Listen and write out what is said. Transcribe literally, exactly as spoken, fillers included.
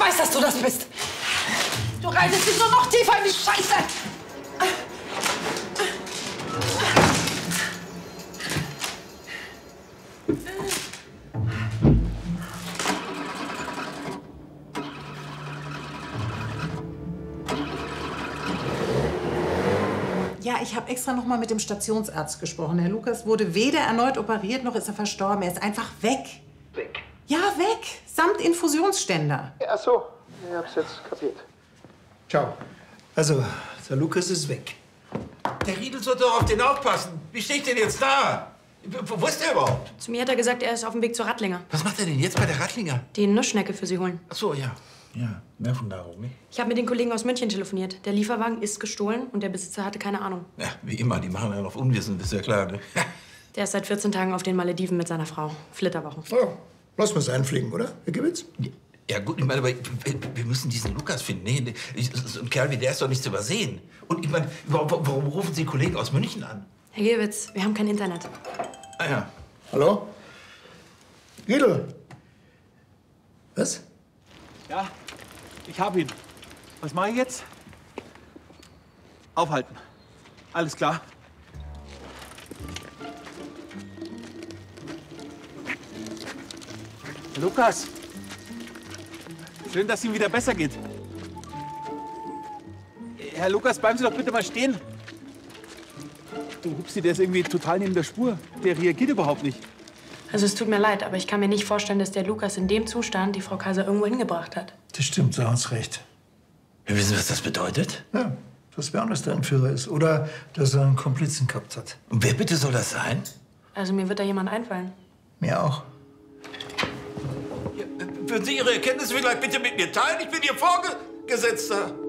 weiß, dass du das bist. Du reitest dich nur noch tiefer in die Scheiße. Ja, ich habe extra noch mal mit dem Stationsarzt gesprochen. Herr Lukas wurde weder erneut operiert, noch ist er verstorben. Er ist einfach weg. Weg? Ja, weg. Samt Infusionsständer. Ja, ach so. Ich hab's jetzt kapiert. Ciao. Also, der Lukas ist weg. Der Riedel sollte doch auf den aufpassen. Wie stehe ich denn jetzt da? Wo, wo ist der überhaupt? Zu mir hat er gesagt, er ist auf dem Weg zur Rattlinger. Was macht er denn jetzt bei der Rattlinger? Die Nussschnecke für Sie holen. Ach so, ja. Ja, Nervennahrung, ne? Ich habe mit den Kollegen aus München telefoniert. Der Lieferwagen ist gestohlen und der Besitzer hatte keine Ahnung. Ja, wie immer. Die machen ja auf Unwissen, ist ja klar, ne? Der ist seit vierzehn Tagen auf den Malediven mit seiner Frau. Flitterwochen. Oh, lass mal's einfliegen, oder, Herr Gewitz? Ja gut, ich meine, aber wir müssen diesen Lukas finden. Nee, so ein Kerl wie der ist doch nicht zu übersehen. Und ich meine, warum, warum rufen Sie Kollegen aus München an? Herr Giewitz, wir haben kein Internet. Ah ja. Hallo? Riedel? Was? Ja, ich hab ihn. Was mache ich jetzt? Aufhalten. Alles klar. Herr Lukas. Schön, dass es Ihnen wieder besser geht. Herr Lukas, bleiben Sie doch bitte mal stehen. Du Hupsi, der ist irgendwie total neben der Spur. Der reagiert überhaupt nicht. Also es tut mir leid, aber ich kann mir nicht vorstellen, dass der Lukas in dem Zustand die Frau Kaiser irgendwo hingebracht hat. Das stimmt, Sie haben recht. Wir wissen, was das bedeutet? Ja, dass wer anders der Entführer ist. Oder dass er einen Komplizen gehabt hat. Und wer bitte soll das sein? Also mir wird da jemand einfallen. Mir auch. Ja, würden Sie Ihre Erkenntnisse vielleicht bitte mit mir teilen? Ich bin Ihr Vorgesetzter.